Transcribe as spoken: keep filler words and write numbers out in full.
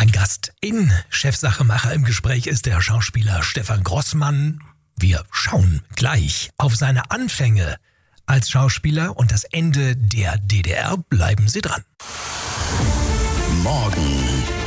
Mein Gast in Chefsachemacher im Gespräch ist der Schauspieler Stefan Grossmann. Wir schauen gleich auf seine Anfänge als Schauspieler und das Ende der D D R. Bleiben Sie dran. Morgen